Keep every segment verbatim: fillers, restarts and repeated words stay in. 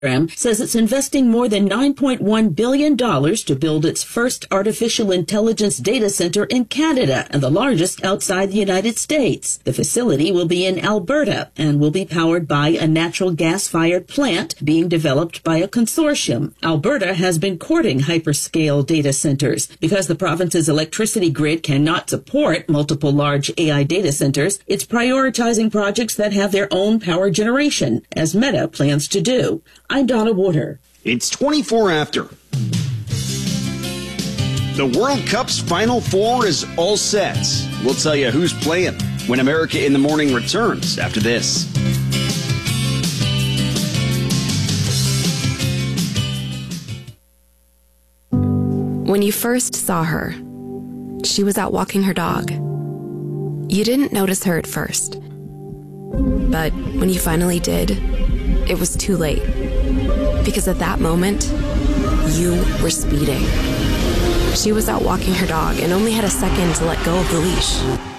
says it's investing more than nine point one billion dollars to build its first artificial intelligence data center in Canada and the largest outside the United States. The facility will be in Alberta and will be powered by a natural gas-fired plant being developed by a consortium. Alberta has been courting hyperscale data centers. Because the province's electricity grid cannot support multiple large A I data centers, it's prioritizing projects that have their own power generation, as Meta plans to do. I'm Donna Water. It's twenty-four after. The World Cup's Final Four is all set. We'll tell you who's playing when America in the Morning returns after this. When you first saw her, she was out walking her dog. You didn't notice her at first. But when you finally did, it was too late. Because at that moment, you were speeding. She was out walking her dog and only had a second to let go of the leash.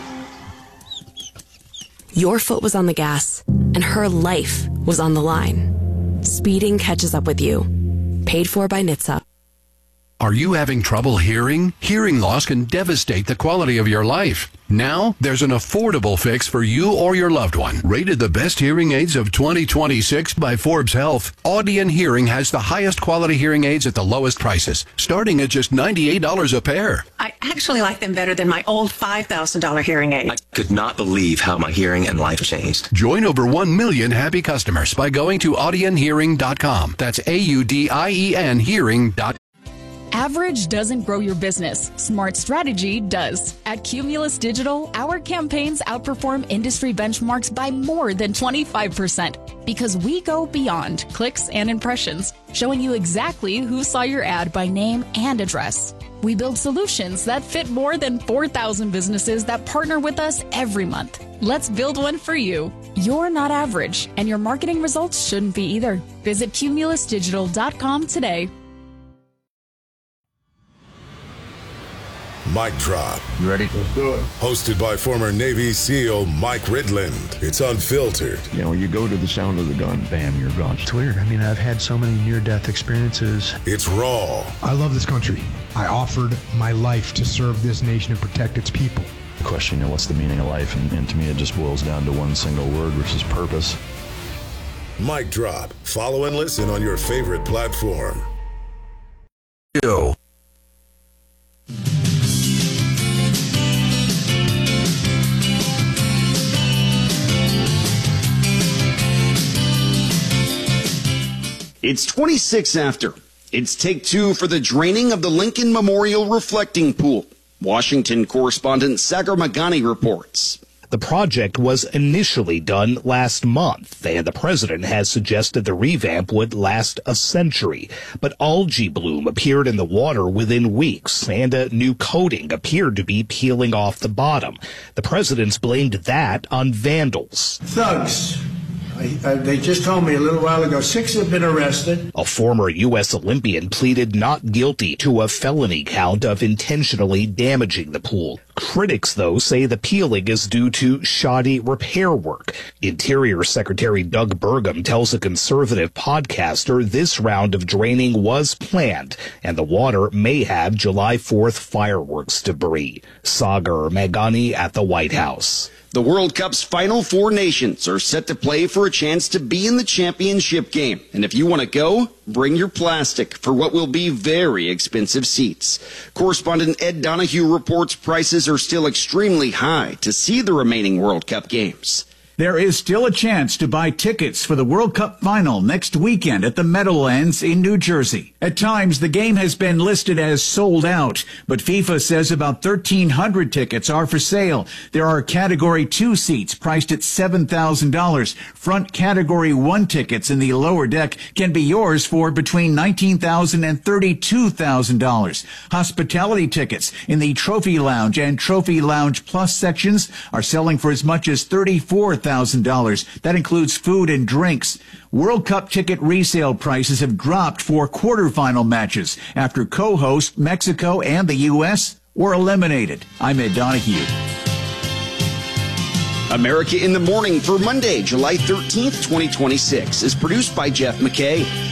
Your foot was on the gas, and her life was on the line. Speeding catches up with you. Paid for by N H T S A. Are you having trouble hearing? Hearing loss can devastate the quality of your life. Now, there's an affordable fix for you or your loved one. Rated the best hearing aids of twenty twenty-six by Forbes Health, Audion Hearing has the highest quality hearing aids at the lowest prices, starting at just ninety-eight dollars a pair. I actually like them better than my old five thousand dollars hearing aid. I could not believe how my hearing and life changed. Join over one million happy customers by going to audion hearing dot com. That's A U D I E N hearing dot com. Average doesn't grow your business. Smart strategy does. At Cumulus Digital, our campaigns outperform industry benchmarks by more than twenty-five percent because we go beyond clicks and impressions, showing you exactly who saw your ad by name and address. We build solutions that fit more than four thousand businesses that partner with us every month. Let's build one for you. You're not average, and your marketing results shouldn't be either. Visit cumulus digital dot com today. Mic Drop. You ready? Let's do it. Hosted by former Navy SEAL Mike Ridland. It's unfiltered. You know, you go to the sound of the gun, bam, you're gone. It's weird. I mean, I've had so many near-death experiences. It's raw. I love this country. I offered my life to serve this nation and protect its people. The question, you know, what's the meaning of life? And, and to me, it just boils down to one single word, which is purpose. Mic Drop. Follow and listen on your favorite platform. Yo. It's twenty-six after. It's take two for the draining of the Lincoln Memorial Reflecting Pool. Washington correspondent Sagar Magani reports. The project was initially done last month, and the president has suggested the revamp would last a century. But algae bloom appeared in the water within weeks, and a new coating appeared to be peeling off the bottom. The president's blamed that on vandals. Thugs. I, I, they just told me a little while ago, six have been arrested. A former U S Olympian pleaded not guilty to a felony count of intentionally damaging the pool. Critics, though, say the peeling is due to shoddy repair work. Interior Secretary Doug Burgum tells a conservative podcaster this round of draining was planned, and the water may have July fourth fireworks debris. Sagar Magani at the White House. The World Cup's final four nations are set to play for a chance to be in the championship game. And if you want to go, bring your plastic for what will be very expensive seats. Correspondent Ed Donahue reports prices are still extremely high to see the remaining World Cup games. There is still a chance to buy tickets for the World Cup final next weekend at the Meadowlands in New Jersey. At times, the game has been listed as sold out, but FIFA says about thirteen hundred tickets are for sale. There are Category two seats priced at seven thousand dollars. Front Category one tickets in the lower deck can be yours for between nineteen thousand dollars and thirty-two thousand dollars. Hospitality tickets in the Trophy Lounge and Trophy Lounge Plus sections are selling for as much as thirty-four thousand dollars. That includes food and drinks. World Cup ticket resale prices have dropped for quarterfinal matches after co-hosts Mexico and the U S were eliminated. I'm Ed Donahue. America in the Morning for Monday, July thirteenth, twenty twenty-six is produced by Jeff McKay.